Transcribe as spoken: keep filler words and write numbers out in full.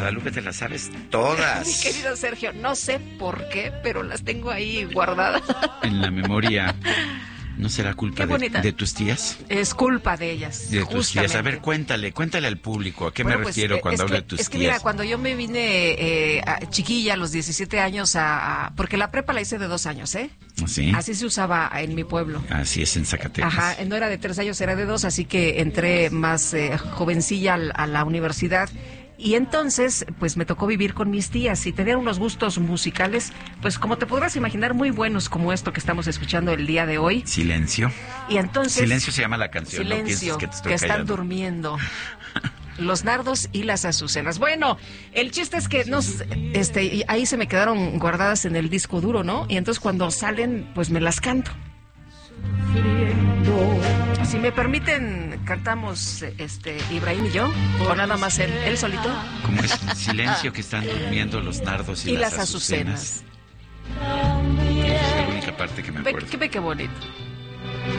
Guadalupe, te las sabes todas. Mi querido Sergio, no sé por qué, pero las tengo ahí guardadas. En la memoria. ¿No será culpa de, de tus tías? Es culpa de ellas. De tus tías. A ver, cuéntale, cuéntale al público. ¿A qué bueno, me pues, refiero cuando hablo de tus tías? Es que mira, cuando yo me vine eh, a, chiquilla a los diecisiete años, a, a, porque la prepa la hice de dos años, ¿eh? ¿Sí? Así se usaba en mi pueblo. Así es en Zacatecas. Ajá, no era de tres años, era de dos, así que entré más eh, jovencilla a, a la universidad. Y entonces, pues me tocó vivir con mis tías y tenían unos gustos musicales, pues como te podrás imaginar, muy buenos como esto que estamos escuchando el día de hoy. Silencio. Y entonces... Silencio se llama la canción. Silencio, no que, te estoy que están callando. Durmiendo. Los nardos y las azucenas. Bueno, el chiste es que nos, este, ahí se me quedaron guardadas en el disco duro, ¿no? Y entonces cuando salen, pues me las canto. Si me permiten, cantamos este Ibrahim y yo, o nada más él, él solito. Como es silencio que están durmiendo los nardos y, y las, las azucenas. azucenas. Es la única parte que me acuerdo. Ve, ve qué bonito.